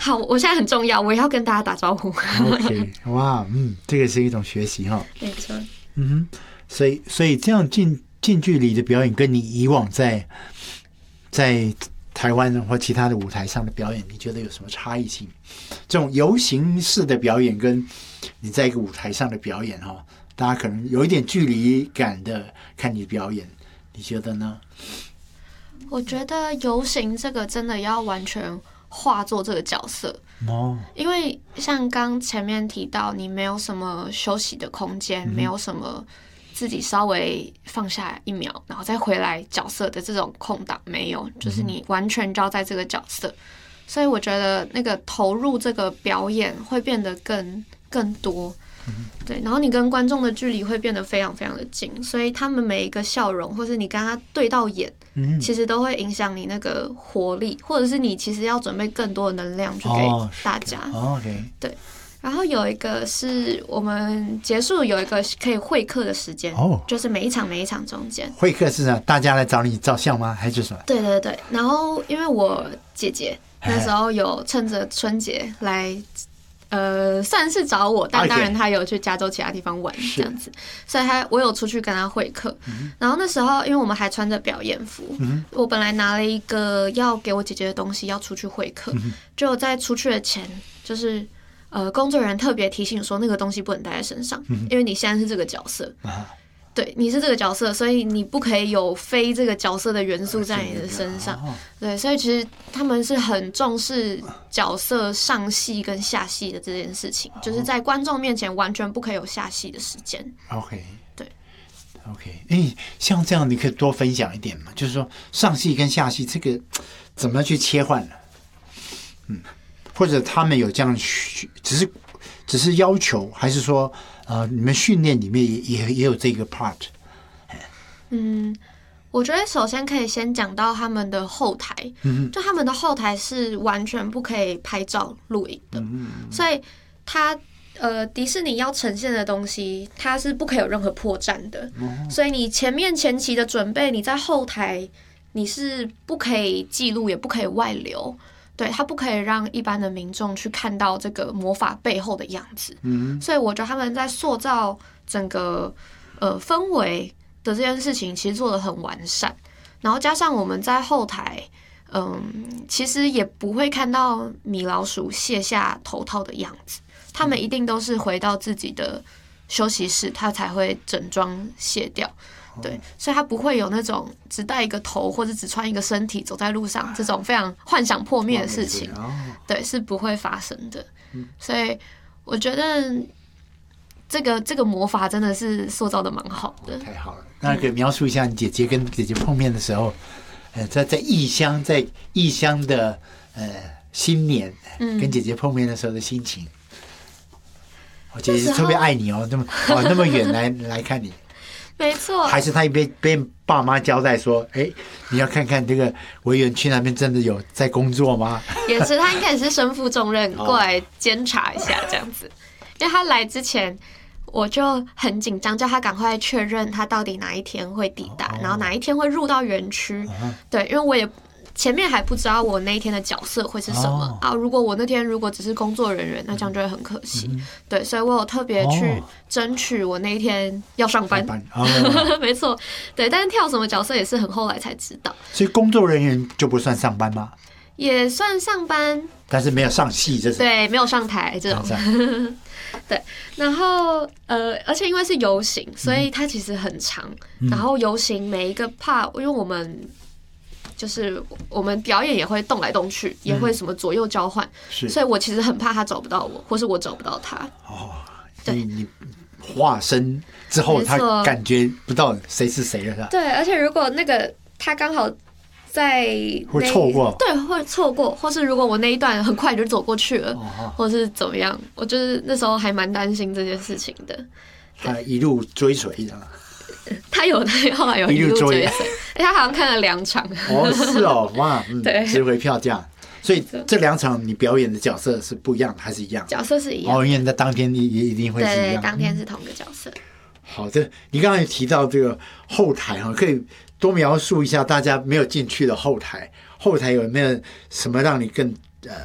好，我现在很重要，我也要跟大家打招呼。 OK， 哇，这个是一种学习哈。 没错。 所以这样近距离的表演，跟你以往在台湾或其他的舞台上的表演，你觉得有什么差异性？这种游行式的表演跟你在一个舞台上的表演哈，大家可能有一点距离感的看你的表演，你觉得呢？ 我觉得游行这个真的要完全化作这个角色因为像刚前面提到，你没有什么休息的空间，没有什么自己稍微放下1秒，然后再回来角色的这种空档没有，就是你完全就要在这个角色，所以我觉得那个投入这个表演会变得更多。对，然后你跟观众的距离会变得非常非常的近，所以他们每一个笑容，或是你跟他对到眼，其实都会影响你那个活力，或者是你其实要准备更多的能量去给大家。 OK， 对。然后有一个是我们结束有一个可以会客的时间，就是每一场中间。 会客是啥？大家来找你照相吗？还是什么？ 对对对。然后因为我姐姐那时候有趁着春节来。算是找我，但当然他有去加州其他地方玩这样子，所以我有出去跟他会客。然后那时候因为我们还穿着表演服，我本来拿了一个要给我姐姐的东西要出去会客，就在出去的前，就是工作人员特别提醒说那个东西不能带在身上，因为你现在是这个角色。对，你是这个角色，所以你不可以有非这个角色的元素在你的身上。对，所以其实他们是很重视角色上戏跟下戏的这件事情，就是在观众面前完全不可以有下戏的时间。 OK， 对 ，OK， 像这样你可以多分享一点嘛，就是说上戏跟下戏这个怎么去切换呢？或者他们有这样只是要求，还是说你们训练里面也有这个 part？ 我觉得首先可以先讲到他们的后台，就他们的后台是完全不可以拍照录影的，所以迪士尼要呈现的东西，它是不可以有任何破绽的，所以你前期的准备，你在后台你是不可以记录，也不可以外流。对，它不可以让一般的民众去看到这个魔法背后的样子，所以我觉得他们在塑造整个氛围的这件事情，其实做得很完善。然后加上我们在后台，其实也不会看到米老鼠卸下头套的样子，他们一定都是回到自己的休息室，他才会整装卸掉。对，所以他不会有那种只戴一个头或者只穿一个身体走在路上这种非常幻想破灭的事情，对，是不会发生的。所以我觉得这个魔法真的是塑造的蛮好的。 太好了，那可以描述一下你姐姐跟姐姐碰面的时候，在异乡的新年，跟姐姐碰面的时候的心情。我姐姐特别爱你哦，那么远来看你。 没错， 还是他被爸妈交代说，你要看看这个维园区那边真的有在工作吗？ 也是，他应该也是身负重任过来监察一下这样子。因为他来之前，我就很紧张，叫他赶快确认他到底哪一天会抵达，然后哪一天会入到园区。对，因为我也前面还不知道我那一天的角色会是什么如果我那天只是工作人员，那这样就会很可惜。对，所以我有特别去争取我那一天要上班。没错，对，但是跳什么角色也是很后来才知道。 所以工作人员就不算上班吗？ 也算上班， 但是没有上戏，这是对，没有上台这种。对，然后而且因为是游行，所以它其实很长。然后游行每一个 part， 因为我们表演也会动来动去，也会什么左右交换，所以我其实很怕他找不到我，或是我找不到他。对， 你化身之后，他感觉不到谁是谁了，是吧？ 对，而且如果那个他刚好在会错过， 对，会错过，或是如果我那一段很快就走过去了，或是怎么样，我就是那时候还蛮担心这件事情的。 他一路追随的。 他后来有一路追随，他好像看了2场。 是哦，哇， 对， 值回票价。所以这2场你表演的角色是不一样的，还是一样？ 角色是一样。 因为在当天也一定会是一样。 对，当天是同个角色。 好的，你刚才提到这个后台可以多描述一下大家没有进去的后台。后台有没有什么让你更